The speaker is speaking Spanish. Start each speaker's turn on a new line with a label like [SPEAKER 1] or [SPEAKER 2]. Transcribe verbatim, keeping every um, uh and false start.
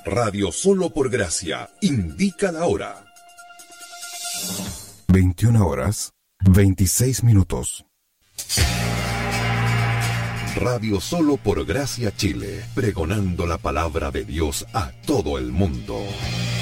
[SPEAKER 1] Radio Solo por Gracia indica la hora.
[SPEAKER 2] veintiuna horas, veintiséis minutos.
[SPEAKER 1] Radio Solo por Gracia Chile, pregonando la palabra de Dios a todo el mundo.